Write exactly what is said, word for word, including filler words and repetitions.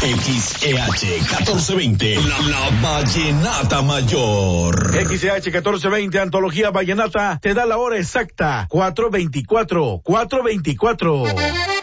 X E H catorce veinte, la, la Vallenata Mayor. X E H catorce veinte, Antología Vallenata, te da la hora exacta, cuatro veinticuatro, cuatro veinticuatro.